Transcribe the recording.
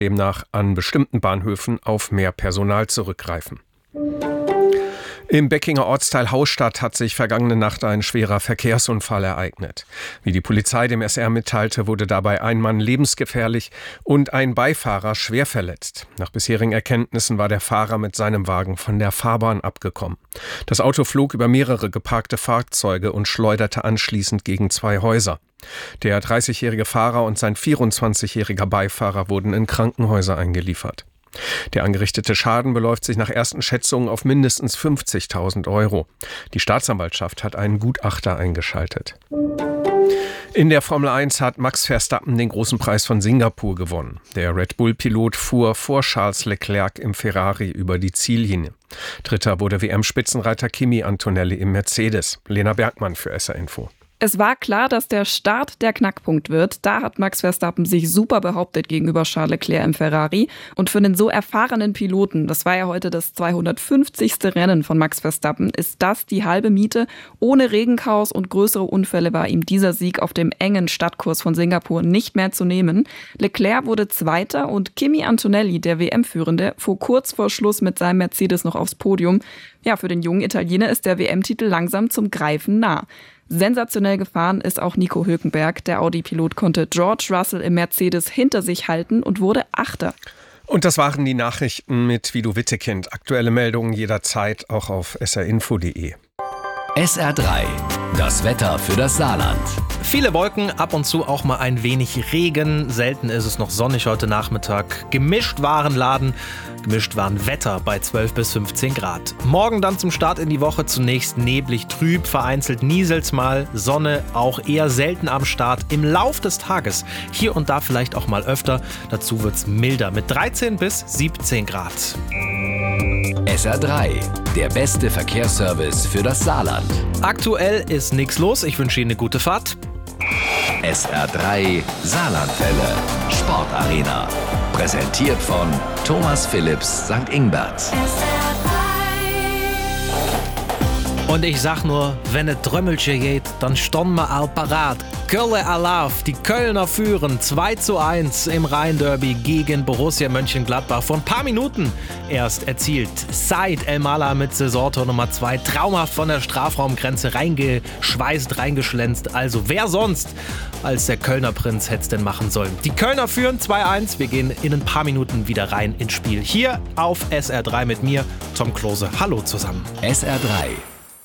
demnach an bestimmten Bahnhöfen auf mehr Personal zurückgreifen. Im Beckinger Ortsteil Hausstadt hat sich vergangene Nacht ein schwerer Verkehrsunfall ereignet. Wie die Polizei dem SR mitteilte, wurde dabei ein Mann lebensgefährlich und ein Beifahrer schwer verletzt. Nach bisherigen Erkenntnissen war der Fahrer mit seinem Wagen von der Fahrbahn abgekommen. Das Auto flog über mehrere geparkte Fahrzeuge und schleuderte anschließend gegen 2 Häuser. Der 30-jährige Fahrer und sein 24-jähriger Beifahrer wurden in Krankenhäuser eingeliefert. Der angerichtete Schaden beläuft sich nach ersten Schätzungen auf mindestens 50.000 Euro. Die Staatsanwaltschaft hat einen Gutachter eingeschaltet. In der Formel 1 hat Max Verstappen den großen Preis von Singapur gewonnen. Der Red Bull-Pilot fuhr vor Charles Leclerc im Ferrari über die Ziellinie. Dritter wurde WM-Spitzenreiter Kimi Antonelli im Mercedes. Lena Bergmann für SR Info. Es war klar, dass der Start der Knackpunkt wird. Da hat Max Verstappen sich super behauptet gegenüber Charles Leclerc im Ferrari. Und für den so erfahrenen Piloten, das war ja heute das 250. Rennen von Max Verstappen, ist das die halbe Miete. Ohne Regenchaos und größere Unfälle war ihm dieser Sieg auf dem engen Stadtkurs von Singapur nicht mehr zu nehmen. Leclerc wurde Zweiter und Kimi Antonelli, der WM-Führende, fuhr kurz vor Schluss mit seinem Mercedes noch aufs Podium. Ja, für den jungen Italiener ist der WM-Titel langsam zum Greifen nah. Sensationell gefahren ist auch Nico Hülkenberg. Der Audi-Pilot konnte George Russell im Mercedes hinter sich halten und wurde Achter. Und das waren die Nachrichten mit Vido Wittekind. Aktuelle Meldungen jederzeit auch auf srinfo.de. SR3, das Wetter für das Saarland. Viele Wolken, ab und zu auch mal ein wenig Regen. Selten ist es noch sonnig heute Nachmittag. Gemischt Warenladen, gemischt Warenwetter bei 12 bis 15 Grad. Morgen dann zum Start in die Woche zunächst neblig, trüb, vereinzelt nieselt's mal. Sonne auch eher selten am Start. Im Lauf des Tages hier und da vielleicht auch mal öfter. Dazu wird's milder mit 13 bis 17 Grad. SR3, der beste Verkehrsservice für das Saarland. Aktuell ist nichts los. Ich wünsche Ihnen eine gute Fahrt. SR3 Saarlandwelle. Sportarena. Präsentiert von Thomas Philips St. Ingbert. Und ich sag nur, wenn es Trömmelche geht, dann stehen wir all parat. Kölle Alav, die Kölner führen 2:1 im Rhein-Derby gegen Borussia Mönchengladbach. Vor ein paar Minuten erst erzielt Said El-Mala mit Saisontor Nummer 2. Traumhaft von der Strafraumgrenze reingeschweißt, reingeschlänzt. Also wer sonst als der Kölner Prinz hätte es denn machen sollen? Die Kölner führen 2:1. Wir gehen in ein paar Minuten wieder rein ins Spiel. Hier auf SR3 mit mir, Tom Klose. Hallo zusammen. SR3.